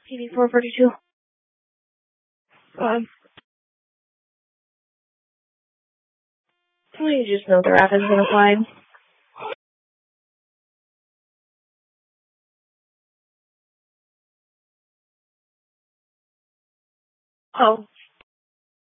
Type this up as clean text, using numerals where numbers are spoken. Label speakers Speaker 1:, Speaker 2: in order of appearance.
Speaker 1: TV 442. You just know the rapid's been applied. Oh,